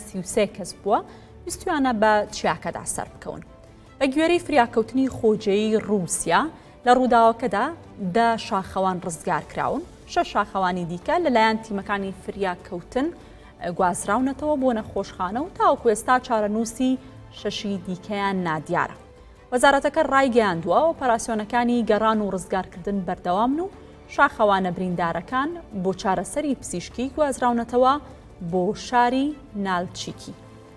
33 کەس بووە ویستویانە بە چیاکەدا سەر بکەون. بە گوێرەی فریاکەوتنی خۆجێی رووسیا لە ڕووداوەکەدا 10 شاخەوان ڕزگار کراون، 6 شاخەوانی دیکە لەلایەن تیمەکانی فریاکەوتن گوازراونەتەوە بۆ نەخۆشخانە و تاوەکو ئێستا چارەنووسی 6 دیکەیان نادیارە. وەزارەتەکە ڕایگەیاندووە ئۆپەراسیۆنەکانی گەڕان و ڕزگارکردن بەردەوامن و شاخەوانە بریندارەکان بۆ چارەسەری پزیشکی گوازراونەتەوە بۆ شاری نالچیکی.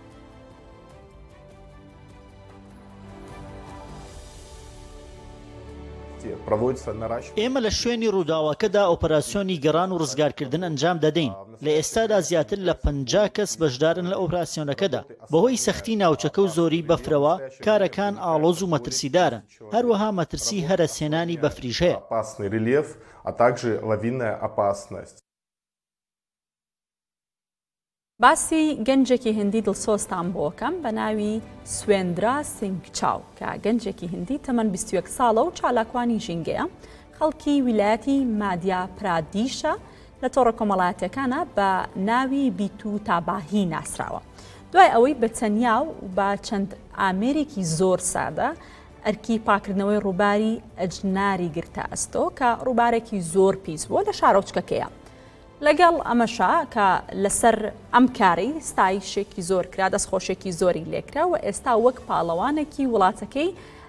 ئێمە لە شوێنی ڕووداوەکەدا ئۆپەراسیۆنی گەڕان و ڕزگارکردن ئەنجام دەدەین. لە ئێستادا زیاتر لە 50 کەس بەشدارن لە ئۆپەراسیۆنەکەدا. بەهۆی سەختی ناوچەکە و زۆری بەفرەوە کارەکان ئاڵۆز و مەترسیدارن. هەروەها مەترسی هەرەسێنانی بەفریش هەیە. باسی گەنجێکی هندی دڵسۆستان بۆکەم بە ناوی سوێندرا سینگچاو کە گەنجێکی هندی تەمەن 21 ساڵە و چالاکوانی ژینگەیە، خەڵکی ویلایەتی مادیا پرادیشە لە تۆڕە کۆمەڵایەتیەکانە بە ناوی بیتو تاباهی ناسراوە. دوای ئەوەی بەتەنیا و با چەند ئامێرێکی زۆر سادە ئەرکی پاکردنەوەی ڕووباری ئەجناری گرتە ئەستۆ کە ڕووبارێکی زۆر پیس بووە لە شارۆچکەکەیە. لەگەڵ ئەمەشا کە لەسەر ئەم کاری ستایشێکی زۆر کرا، دەستخۆشێکی زۆری لێکرا و ئێستا وەک پاڵەوانێکی وڵاتەکەی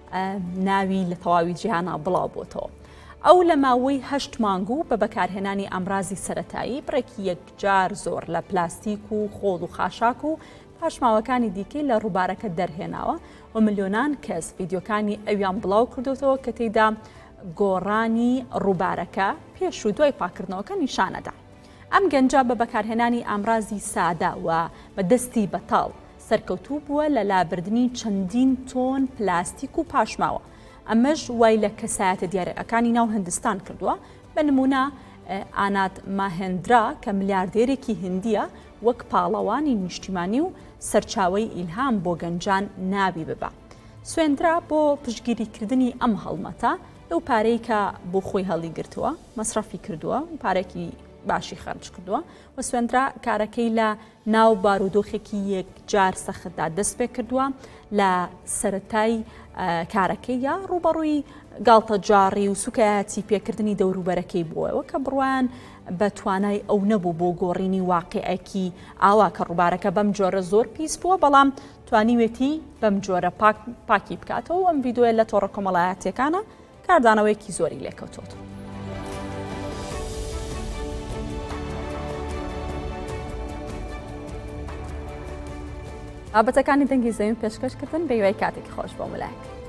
ناوی لە تەواوی جیهانە بڵاو بۆتەوە. ئەو لە ماوەی 8 مانگ و بە بەکارهێنانی ئەمڕازی سەرەتایی بڕێکی یەکجار زۆر لە پلاستیک و خۆڵ و خاشاک و پاشماوەکانی دیکەی لە ڕووبارەکە دەرهێناوە و ملیۆنان کەس ڤیدیۆکانی ئەویان بڵاو کردوتەوە کە تێیدا گۆڕانی ڕووبارەکە پێش و دوای پاکردنەوەکە نیشانەدا. ئەم گەنجە بە بەکارهێنانی ئامڕازی سادە و بە دەستی بەتاڵ سەرکەوتوو بووە لە لابردنی چەندین تۆن پلاستیک و پاشماوە. ئەمەش وای لە کەسایەتە دیارەکانی ناو هندستان کردووە. بە نمونە ئانات ماهێندرا کە ملیاردێرێکی هندیە وەک پاڵەوانی نیشتیمانی و سەرچاوەی ئیلهام بۆ گەنجان ناوی ببە. سوێندرا بۆ پشتگیریکردنی ئەم هەڵمەتە لەو پارەی کە بۆ خۆی هەڵی گرتووە مەسرەفی کردووە و پارێکی باشی خەرج کردووە و سوێندرا کارەکەی لە ناو بارودۆخێکی یەکجار سەختدا دەست پێ کردووە. لە سەرەتای کارەکەیە ڕوبەڕووی گاڵتە جاڕی و سوکایەتی پێکردنی دەوروبەرەکەی بووەوە کە بڕوایان بە توانای ئەو نەبوو بۆ گۆڕینی واقعەکی ئاوا کە ڕووبارەکە بەم جۆرە زۆر پیس بووە، بەڵام توانیوێتی بەم جۆرە پاکی بکاتەوە. ئەم ڤیدیۆیە لە تۆڕە کۆمەڵایەتیەکانە کاردانەوەیەکی زۆری لێکەوتووە. بابەتەکانی دەنگی زەوین پێشکەشکردن بە هیوای کاتێکی خۆش بۆ ملایەک.